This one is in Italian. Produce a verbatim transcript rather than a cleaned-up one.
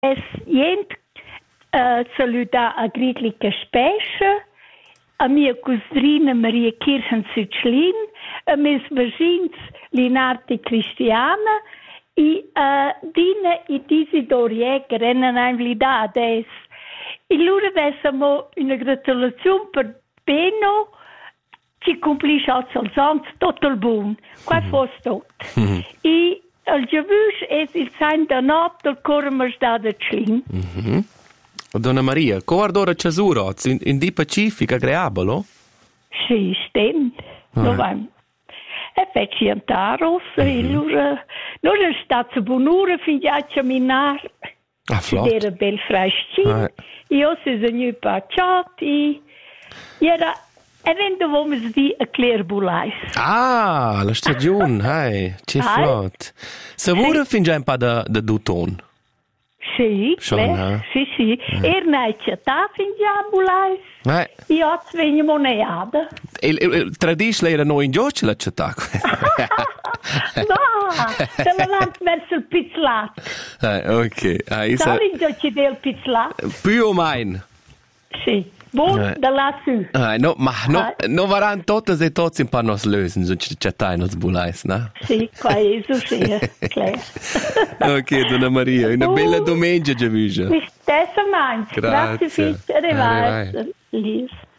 es jent uh, saludar a Griglica Spescia, a mia cusina Maria Kirchen Sütschlin, a mes vecins Linarte Cristiana, e uh, Dina e Isidor Jäger hanno invitato adesso. E loro avessimo una gratulazione per Benno, ci complisce als anni tutto il buon. Qua mm-hmm. fosse tutto. Mm-hmm. E al giovus è il segno da notte del cormo stato Schlin. Mm-hmm. Donna Maria, come ora Cesuro? In, in di Pacifica Greabolo? Sì, stimmt. Ah. No, e feci antaros, mm-hmm. e loro, loro è stato buon'ora fin a camminare. Ah, flott. Era bel freschin. Ah. Io si sono pacciati. Era, e vendevamo di a Clairbulais. Ah, la stagione, hey, che flott. Savura fin già un po' da, da Duton? Sì, Schon, beh, eh? sì, sì. Eh. Er nei città fin già a Bulais. Eh. Io svegno moneada. E tradisce era noi in gioco la città? No, se l'avanti verso il Pizzlat. Eh, ok. Ah, sai in gioco del Pizzlat? Più o meno. Sì. Buon eh. da lassù. Ah, no, ma no, ah. no varan totes e tots in par nos lösen, so città nos Bulais, no? Sì, qua è so sì, claro. Ok, Donna Maria, una uh, bella domenica, Giavigia. Mi stessa mangia. Grazie. Grazie, Fitch. Arrivederci.